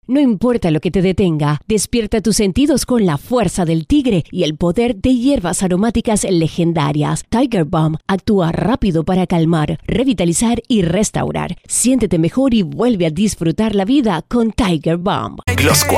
No importa lo que te detenga, despierta tus sentidos con la fuerza del tigre y el poder de hierbas aromáticas legendarias. Tiger Balm actúa rápido para calmar, revitalizar y restaurar. Siéntete mejor y vuelve a disfrutar la vida con Tiger Balm. Los